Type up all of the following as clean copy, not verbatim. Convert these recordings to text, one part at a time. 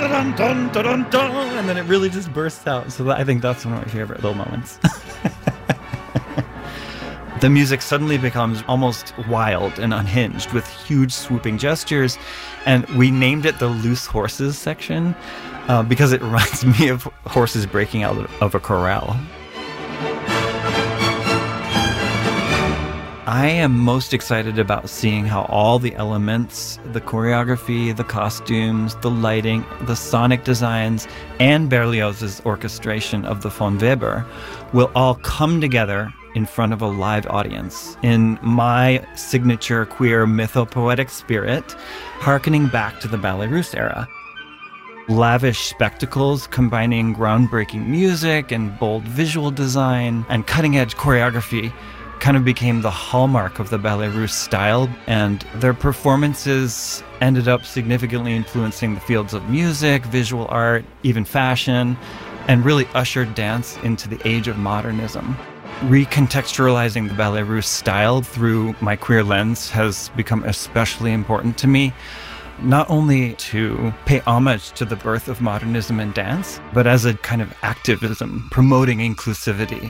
dun, dun, dun, dun, dun, and then it really just bursts out. So I think that's one of my favorite little moments. The music suddenly becomes almost wild and unhinged with huge swooping gestures. And we named it the Loose Horses section because it reminds me of horses breaking out of a corral. I am most excited about seeing how all the elements, the choreography, the costumes, the lighting, the sonic designs, and Berlioz's orchestration of the Von Weber will all come together in front of a live audience in my signature queer mythopoetic spirit, harkening back to the Ballet Russe era. Lavish spectacles combining groundbreaking music and bold visual design and cutting-edge choreography kind of became the hallmark of the Ballet Russe style, and their performances ended up significantly influencing the fields of music, visual art, even fashion, and really ushered dance into the age of modernism. Recontextualizing the Ballet Russe style through my queer lens has become especially important to me, not only to pay homage to the birth of modernism in dance, but as a kind of activism promoting inclusivity.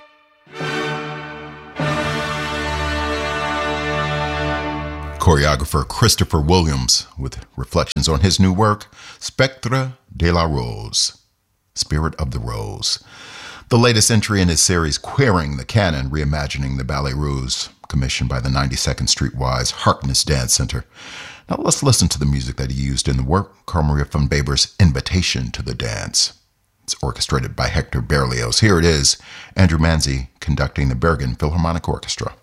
Choreographer Christopher Williams with reflections on his new work, Spectre de la Rose, Spirit of the Rose. The latest entry in his series, Queering the Canon, Reimagining the Ballet Russe, commissioned by the 92nd Street Y's Harkness Dance Center. Now let's listen to the music that he used in the work, Carl Maria von Weber's Invitation to the Dance. It's orchestrated by Hector Berlioz. Here it is, Andrew Manzi conducting the Bergen Philharmonic Orchestra.